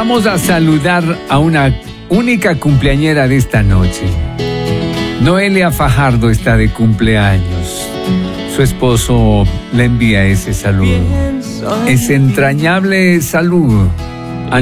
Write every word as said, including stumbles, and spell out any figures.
Vamos a saludar a una única cumpleañera de esta noche. Noelia Fajardo está de cumpleaños. Su esposo le envía ese saludo. Ese entrañable saludo